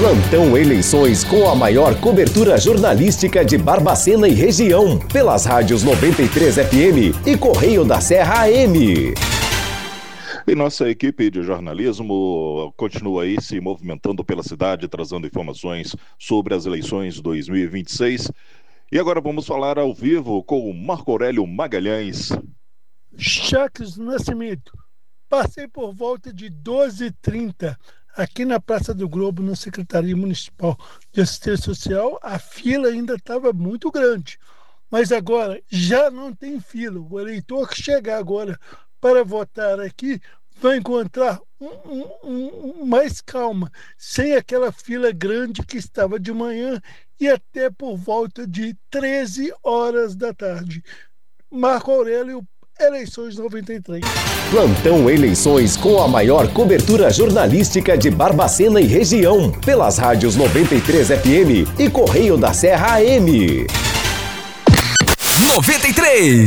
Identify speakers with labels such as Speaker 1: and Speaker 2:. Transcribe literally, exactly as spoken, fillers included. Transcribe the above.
Speaker 1: Plantão Eleições com a maior cobertura jornalística de Barbacena e região, pelas rádios noventa e três F M e Correio da Serra A M.
Speaker 2: E nossa equipe de jornalismo continua aí se movimentando pela cidade, trazendo informações sobre as eleições dois mil e vinte e seis. E agora vamos falar ao vivo com o Marco Aurélio Magalhães.
Speaker 3: Jacques do Nascimento, passei por volta de doze e trinta aqui na Praça do Globo, na Secretaria Municipal de Assistência Social. A fila ainda estava muito grande, mas agora já não tem fila. O eleitor que chegar agora para votar aqui vai encontrar um, um, um, mais calma, sem aquela fila grande que estava de manhã e até por volta de treze horas da tarde. Marco Aurélio, Eleições noventa e três.
Speaker 1: Plantão Eleições com a maior cobertura jornalística de Barbacena e região, pelas rádios noventa e três F M e Correio da Serra A M.
Speaker 4: noventa e três